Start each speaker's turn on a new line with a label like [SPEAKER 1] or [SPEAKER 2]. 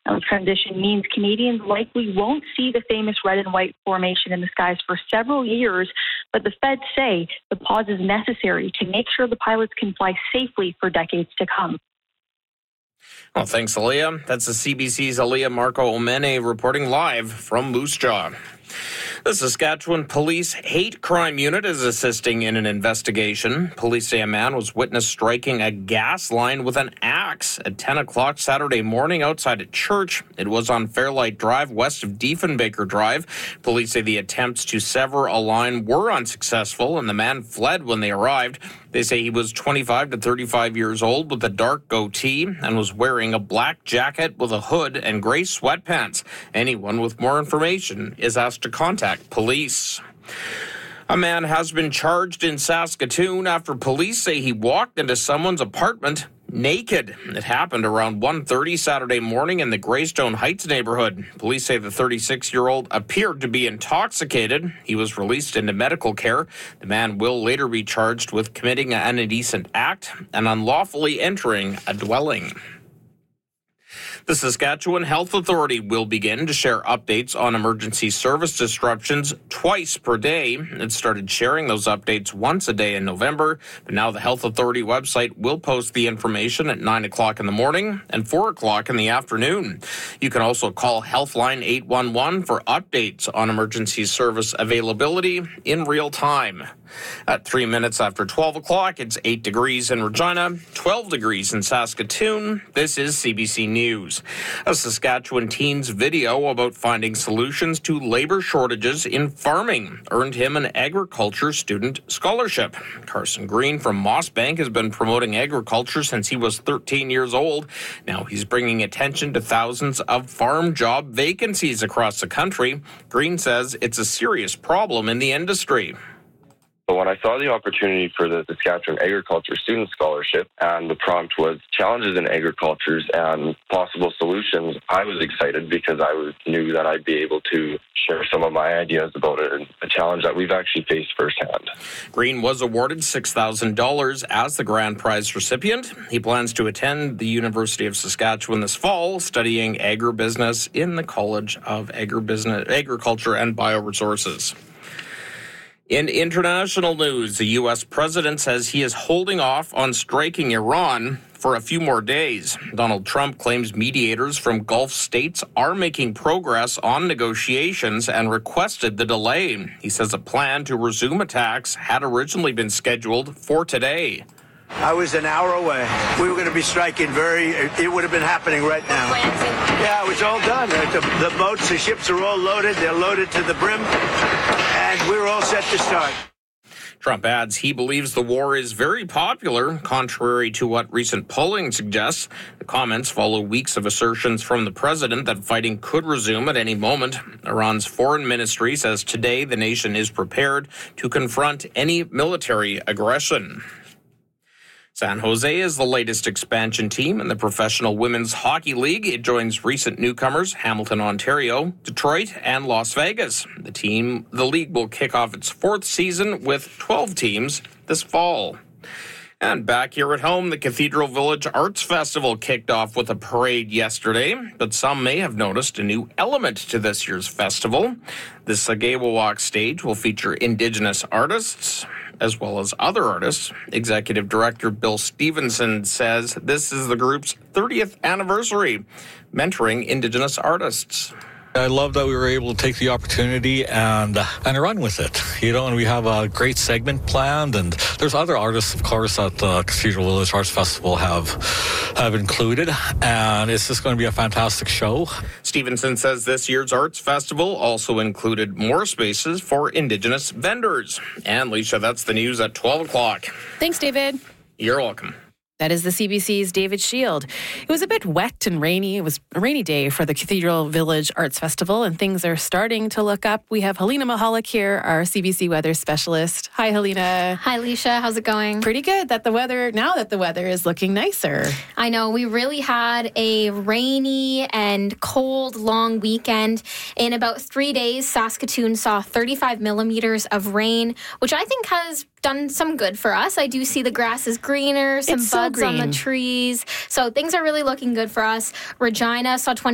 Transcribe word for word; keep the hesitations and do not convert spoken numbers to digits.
[SPEAKER 1] Now, the transition means Canadians likely won't see the famous red and white formation in the skies for several years, but the feds say the pause is necessary to make sure the pilots can fly safely for decades to come.
[SPEAKER 2] Well, thanks, Aaliyah. That's the C B C's Aaliyah Marco Omene reporting live from Moose Jaw. The Saskatchewan Police Hate Crime Unit is assisting in an investigation. Police say a man was witnessed striking a gas line with an axe at ten o'clock Saturday morning outside a church. It was on Fairlight Drive, west of Diefenbaker Drive. Police say the attempts to sever a line were unsuccessful, and the man fled when they arrived. They say he was twenty-five to thirty-five years old with a dark goatee and was wearing a black jacket with a hood and gray sweatpants. Anyone with more information is asked to contact police. A man has been charged in Saskatoon after police say he walked into someone's apartment naked. It happened around one thirty Saturday morning in the Greystone Heights neighborhood. Police say the thirty-six-year-old appeared to be intoxicated. He was released into medical care. The man will later be charged with committing an indecent act and unlawfully entering a dwelling. The Saskatchewan Health Authority will begin to share updates on emergency service disruptions twice per day. It started sharing those updates once a day in November, but now the Health Authority website will post the information at nine o'clock in the morning and four o'clock in the afternoon. You can also call Healthline eight one one for updates on emergency service availability in real time. At three minutes after twelve o'clock, it's eight degrees in Regina, twelve degrees in Saskatoon. This is C B C News. A Saskatchewan teen's video about finding solutions to labor shortages in farming earned him an agriculture student scholarship. Carson Green from Mossbank has been promoting agriculture since he was thirteen years old. Now he's bringing attention to thousands of farm job vacancies across the country. Green says it's a serious problem in the industry.
[SPEAKER 3] But when I saw the opportunity for the Saskatchewan Agriculture Student Scholarship and the prompt was challenges in agriculture and possible solutions, I was excited because I was, knew that I'd be able to share some of my ideas about it, and a challenge that we've actually faced firsthand.
[SPEAKER 2] Green was awarded six thousand dollars as the grand prize recipient. He plans to attend the University of Saskatchewan this fall, studying agribusiness in the College of Agribusiness, Agriculture and Bioresources. In international news, the U S president says he is holding off on striking Iran for a few more days. Donald Trump claims mediators from Gulf states are making progress on negotiations and requested the delay. He says a plan to resume attacks had originally been scheduled for today.
[SPEAKER 4] I was an hour away. We were going to be striking very, it would have been happening right now. Yeah, it was all done. The, the boats, the ships are all loaded. They're loaded to the brim. And we're all set to start.
[SPEAKER 2] Trump adds he believes the war is very popular, contrary to what recent polling suggests. The comments follow weeks of assertions from the president that fighting could resume at any moment. Iran's foreign ministry says today the nation is prepared to confront any military aggression. San Jose is the latest expansion team in the Professional Women's Hockey League. It joins recent newcomers Hamilton, Ontario, Detroit, and Las Vegas. The team, the league will kick off its fourth season with twelve teams this fall. And back here at home, the Cathedral Village Arts Festival kicked off with a parade yesterday, but some may have noticed a new element to this year's festival. The Sagewawak stage will feature Indigenous artists as well as other artists. Executive Director Bill Stevenson says this is the group's thirtieth anniversary, mentoring Indigenous artists.
[SPEAKER 5] I love that we were able to take the opportunity and and run with it. You know, and we have a great segment planned, and there's other artists, of course, that the Cathedral Village Arts Festival have have included, and it's just going to be a fantastic show.
[SPEAKER 2] Stevenson says this year's Arts Festival also included more spaces for Indigenous vendors. And, Leisha, that's the news at twelve o'clock.
[SPEAKER 6] Thanks, David.
[SPEAKER 2] You're welcome.
[SPEAKER 6] That is the C B C's David Shield. It was a bit wet and rainy. It was a rainy day for the Cathedral Village Arts Festival, and things are starting to look up. We have Helena Mahalik here, our C B C weather specialist. Hi, Helena.
[SPEAKER 7] Hi, Leisha. How's it going?
[SPEAKER 6] Pretty good. That the weather now that the weather is looking nicer.
[SPEAKER 7] I know. We really had a rainy and cold, long weekend. In about three days, Saskatoon saw thirty-five millimeters of rain, which I think has done some good for us. I do see the grass is greener, some
[SPEAKER 6] it's so
[SPEAKER 7] buds
[SPEAKER 6] green
[SPEAKER 7] on the trees. So things are really looking good for us. Regina saw twenty